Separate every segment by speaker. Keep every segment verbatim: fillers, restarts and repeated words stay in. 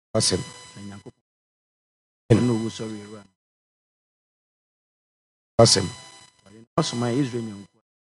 Speaker 1: Awesome.
Speaker 2: No wo sorry ru.
Speaker 1: Awesome.
Speaker 2: Awesome my Israel nyanko.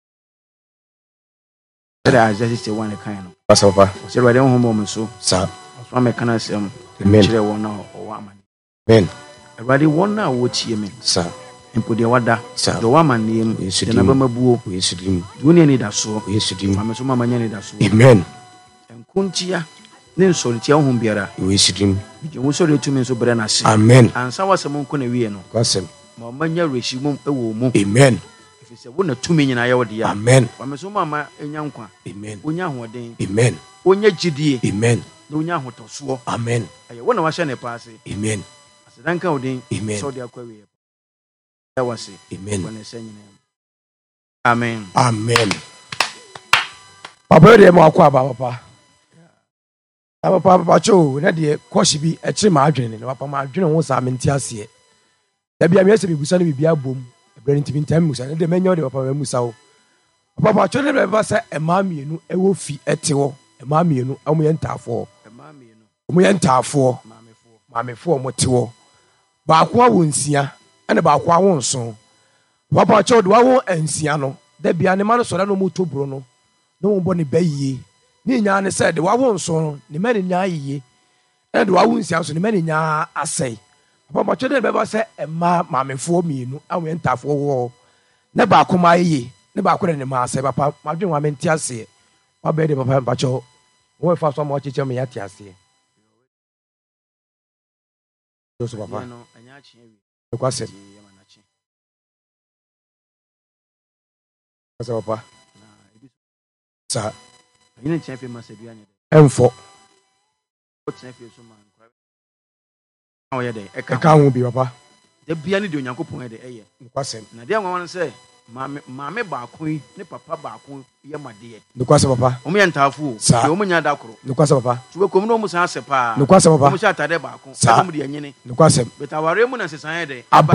Speaker 2: There are just say one kind no.
Speaker 1: Awesome papa.
Speaker 2: Say we dey hom bom so.
Speaker 1: Sir.
Speaker 2: So me kana sem.
Speaker 1: Amen.
Speaker 2: Kire won na o wa man.
Speaker 1: Amen.
Speaker 2: Everybody won na wo tie me.
Speaker 1: Sir.
Speaker 2: Empo de wada.
Speaker 1: Sir.
Speaker 2: Do wa man ne em. De na ba mabuo.
Speaker 1: We should him.
Speaker 2: Do ne ni da so.
Speaker 1: We should him.
Speaker 2: Mama so mama nya ni da so.
Speaker 1: Amen.
Speaker 2: Enkuntia ne nsoritia ho biara.
Speaker 1: We should him.
Speaker 2: Je wo sori tumi so bre na se.
Speaker 1: Amen.
Speaker 2: Ansa wasem nko na wie no.
Speaker 1: Awesome.
Speaker 2: Ma manya reshi mum ewo mu.
Speaker 1: Amen.
Speaker 2: Ifise wo na tumi nyina ye wo de ya.
Speaker 1: Amen.
Speaker 2: Mama so mama enya nkwa.
Speaker 1: Amen.
Speaker 2: Onya hoden.
Speaker 1: Amen.
Speaker 2: Onya gidie.
Speaker 1: Amen.
Speaker 2: Na onya hotoso.
Speaker 1: Amen.
Speaker 2: Aye wo na wa hye ne paase.
Speaker 1: Amen.
Speaker 2: Asedanka odin.
Speaker 1: Amen.
Speaker 2: So de akwa wie. Ya wase.
Speaker 1: Amen.
Speaker 2: Wo na se nyina. Amen.
Speaker 1: Amen. Papa de mo akwa ba papa. Papa papa cho na de koshi bi e kire ma adwene ne papa ma adwene ho sa menti ase. Da bia me ase bibusa ne bibia bom. Ebere ntimi ntam musa ne de menyo de papa musa wo. Papa cho ne be se e ma mienu e wo fi ete wo. E ma mienu amu ye ntafo.
Speaker 2: E ma mienu.
Speaker 1: Omu ye ntafo.
Speaker 2: Mamefo.
Speaker 1: Mamefo mo te wo. Ba akwa wo nsia ene ba akwa wo nso. Papa cho de wa wo ansia no. Da bia ne ma no so da no mo tobro no. No mo bo ne bayie. Ni nya ne said wa won so ne mani nya yiye e de wa won sia so ne mani nya asai papa ma chede be ba say e ma mamefo mienu awen ntafo wo ne ba akoma yiye ne ba akore ne ma asai papa ma dwen wa menti ase wa be de papa pa cho wo fa so ma chiche me ya ti ase so papa
Speaker 2: no anya chi wi
Speaker 1: e kwa se Asa papa sa
Speaker 2: yine chefe masedua nya
Speaker 1: emfo
Speaker 2: o chefe so man kwa o ye de e
Speaker 1: ka ho bi papa
Speaker 2: de bia ne de onyankopon e de eye
Speaker 1: kwasem
Speaker 2: na de anwa se maame maame baako yi ne papa baako ye made
Speaker 1: ne kwasem papa
Speaker 2: o me ntafo de o nya da koro
Speaker 1: ne kwasem papa
Speaker 2: tuwe kom no mu san se pa
Speaker 1: ne kwasem papa
Speaker 2: o mu sha tade baako
Speaker 1: o
Speaker 2: mu de anyene
Speaker 1: ne kwasem
Speaker 2: betaware mu na sesan ye de